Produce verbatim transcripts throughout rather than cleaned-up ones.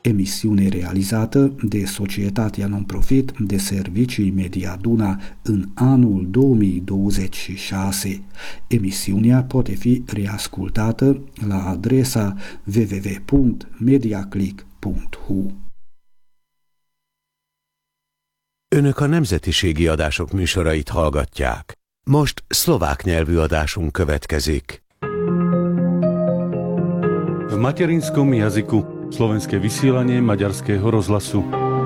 emisiune realizată de Societatea Non-Profit de Servicii Media Duna în anul două mii douăzeci și șase. Emisiunea poate fi reascultată la adresa w w w punct mediaclick punct h u. Önök a nemzetiségi adások műsorait hallgatják. Most szlovák nyelvű adásunk következik. V materinskom jazyku slovenské vysielanie Maďarského rozhlasu.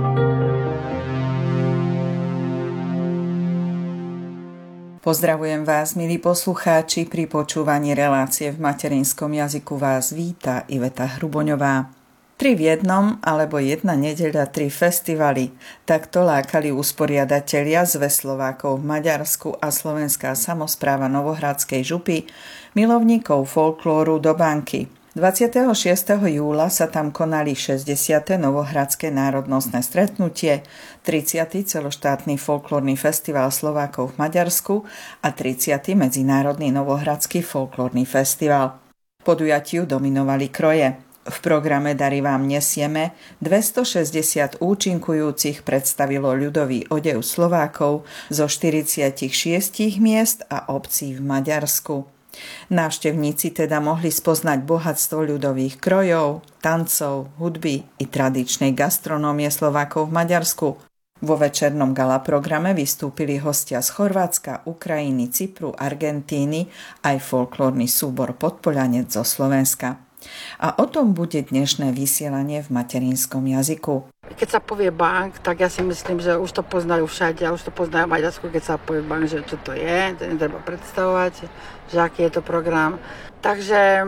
Pozdravujem vás, milí poslucháči, pri počúvaní relácie v materinskom jazyku vás víta Iveta Hruboňová. Tri v jednom, alebo jedna nedeľa, tri festivaly. Takto lákali usporiadatelia Zväz Slovákov v Maďarsku a Slovenská samospráva Novohradskej župy milovníkov folklóru do Banky. dvadsiateho šiesteho júla sa tam konali šesťdesiate Novohradské národnostné stretnutie, tridsiaty celoštátny folklórny festival Slovákov v Maďarsku a tridsiaty Medzinárodný Novohradský folklórny festival. Podujatiu dominovali kroje. V programe Dary vám nesieme dvestošesťdesiat účinkujúcich predstavilo ľudový odev Slovákov zo štyridsaťšesť miest a obcí v Maďarsku. Návštevníci teda mohli spoznať bohatstvo ľudových krojov, tancov, hudby i tradičnej gastronómie Slovákov v Maďarsku. Vo večernom gala programe vystúpili hostia z Chorvátska, Ukrajiny, Cypru, Argentíny aj folklórny súbor Podpoľanec zo Slovenska. A o tom bude dnešné vysielanie v materinskom jazyku. Keď sa povie bank, tak ja si myslím, že už to poznajú všade, a už to poznajú v Maďarsku, keď sa povie bank, že čo to je, to netreba predstavovať, že aký je to program. Takže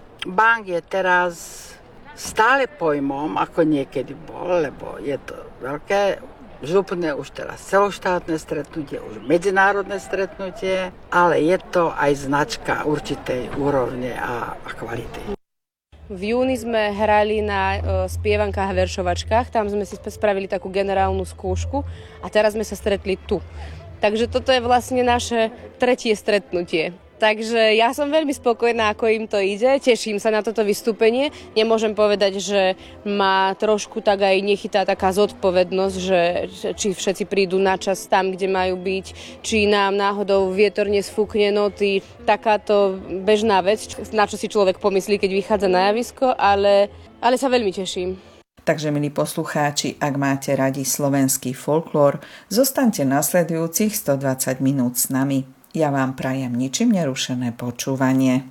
bank je teraz stále pojmom, ako niekedy bol, lebo je to veľké, župné už teraz celoštátne stretnutie, už medzinárodné stretnutie, ale je to aj značka určitej úrovne a, a kvality. V júni sme hrali na e, spievankách a veršovačkách, tam sme si spravili takú generálnu skúšku a teraz sme sa stretli tu. Takže toto je vlastne naše tretie stretnutie. Takže ja som veľmi spokojná, ako im to ide, teším sa na toto vystúpenie. Nemôžem povedať, že ma trošku tak aj nechytá taká zodpovednosť, že či všetci prídu na čas tam, kde majú byť, či nám náhodou vietor nesfúkne noty. Takáto bežná vec, na čo si človek pomyslí, keď vychádza na javisko, ale, ale sa veľmi teším. Takže, milí poslucháči, ak máte radi slovenský folklór, zostaňte nasledujúcich stodvadsať minút s nami. Ja vám prajem ničím nerušené počúvanie.